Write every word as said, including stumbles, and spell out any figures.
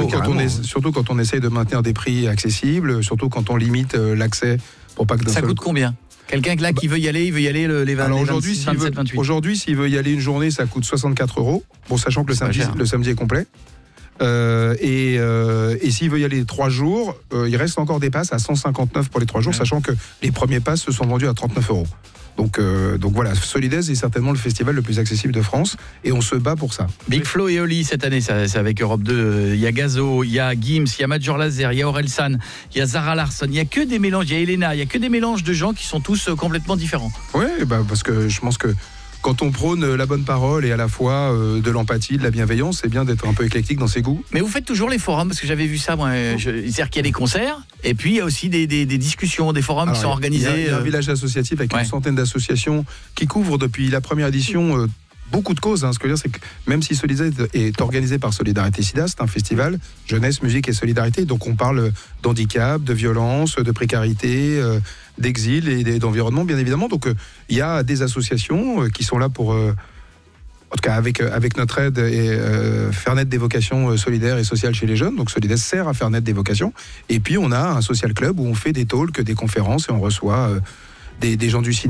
quand on est, surtout quand on essaye de maintenir des prix accessibles, surtout quand on limite euh, l'accès pour pas que d'un Ça seul... coûte combien ? Quelqu'un là qui veut y aller, il veut y aller le, les vingt, Alors les aujourd'hui, vingt-six, s'il veut, vingt-sept, vingt-huit. aujourd'hui, s'il veut y aller une journée, ça coûte soixante-quatre euros. Bon, sachant que le samedi, le samedi est complet. Euh, et, euh, et s'il veut y aller trois jours, euh, il reste encore des passes à cent cinquante-neuf pour les trois jours, ouais. Sachant que les premiers passes se sont vendus à trente-neuf euros. Donc, euh, donc voilà, Solidaise est certainement le festival le plus accessible de France et on se bat pour ça. Big Flo et Oli cette année, c'est avec Europe deux. Il y a Gazo, il y a Gims, il y a Major Lazer, il y a Orelsan, il y a Zara Larsson, il y a que des mélanges, il y a Elena, il y a que des mélanges de gens qui sont tous complètement différents. Oui, bah parce que je pense que quand on prône la bonne parole et à la fois euh, de l'empathie, de la bienveillance, c'est bien d'être un peu éclectique dans ses goûts. Mais vous faites toujours les forums, parce que j'avais vu ça, moi. Je, c'est-à-dire qu'il y a des concerts, et puis il y a aussi des, des, des discussions, des forums. Alors, qui sont organisés. Il y a, il y a un euh... village associatif avec ouais. une centaine d'associations qui couvrent depuis la première édition euh, beaucoup de causes. Hein. Ce que je veux dire, c'est que même si Solidaise est organisé par Solidarité SIDA, c'est un festival jeunesse, musique et solidarité. Donc on parle d'handicap, de violence, de précarité, euh, d'exil et d'environnement, bien évidemment. Donc il euh, y a des associations euh, qui sont là pour... Euh, en tout cas, avec, avec notre aide, et euh, faire naître des vocations solidaires et sociales chez les jeunes. Donc, Solidaise sert à faire naître des vocations. Et puis, on a un social club où on fait des talks, des conférences et on reçoit euh, des, des gens du cinéma.